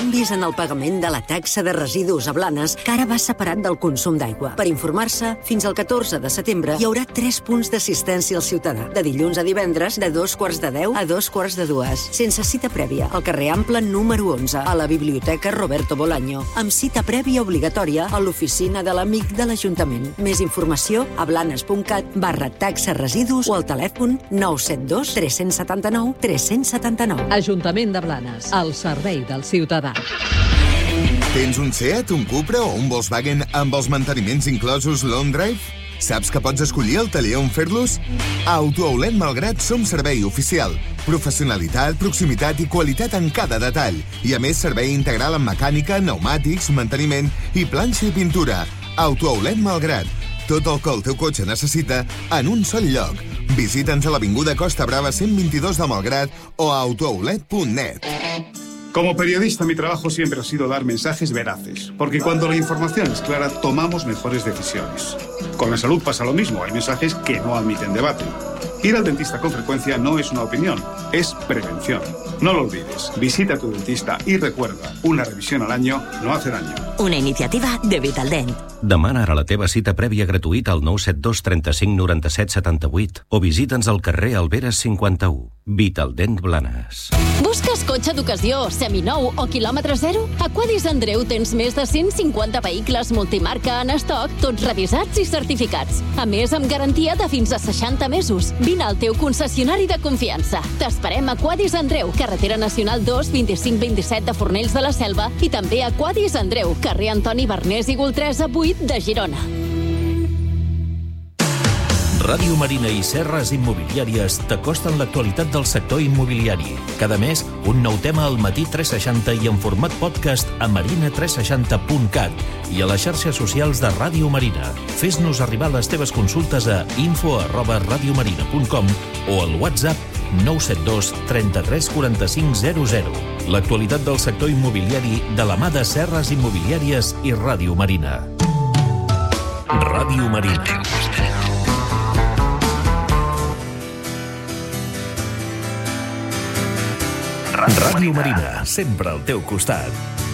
canvis en el pagament de la taxa de residus a Blanes, que ara va separat del consum d'aigua. Per informar-se, fins al 14 de setembre hi haurà 3 punts d'assistència al ciutadà, de dilluns a divendres, de 2:45 a 2:45, sense cita prèvia, al carrer Ample número 11, a la Biblioteca Roberto Bolaño, amb cita prèvia obligatòria a l'oficina de l'amic de l'Ajuntament. Més informació a blanes.cat/taxa residus o al telèfon 972 379 379. Ajuntament de Blanes, al servei del ciutadà. Tens un Seat, un Cupra o un Volkswagen amb els manteniments inclosos Long Drive? Saps que pots escollir el taller on fer-los? A Autooutlet Malgrat som servei oficial. Professionalitat, proximitat i qualitat en cada detall. I a més, servei integral en mecànica, pneumàtics, manteniment i planxa i pintura. Autooutlet Malgrat. Tot el que el teu cotxe necessita en un sol lloc. Visita'ns a l'avinguda Costa Brava 122 de Malgrat o a autooutlet.net. Como periodista, mi trabajo siempre ha sido dar mensajes veraces, porque cuando la información es clara, tomamos mejores decisiones. Con la salud pasa lo mismo, hay mensajes que no admiten debate. Ir al dentista con frecuencia no es una opinión, es prevención. No lo olvides, visita a tu dentista y recuerda, una revisión al año no hace daño. Una iniciativa de Vitaldent. Demana ara la teva cita prèvia gratuïta al 972 35 97 78 o visita'ns al carrer Alberes 51. Vitaldent Blanes. Busques cotxe d'ocasió, seminou o quilòmetre zero? A Quadis Andreu tens més de 150 vehicles multimarca en estoc, tots revisats i certificats. A més, amb garantia de fins a 60 mesos. Vine al teu concessionari de confiança. T'esperem a Quadis Andreu, carretera nacional 2, 25-27 de Fornells de la Selva i també a Quadis Andreu, carrer Antoni Barnés i Goltresa 8 de Girona. Ràdio Marina i Serres Immobiliàries t'acosten l'actualitat del sector immobiliari. Cada mes, un nou tema al Matí 360 i en format podcast a marina360.cat i a les xarxes socials de Ràdio Marina. Fes-nos arribar les teves consultes a info@radiomarina.com o al WhatsApp 972 33 45 00. L'actualitat del sector immobiliari de la mà de Serres Immobiliàries i Ràdio Marina. Ràdio Marina. Ràdio Marina, sempre al teu costat.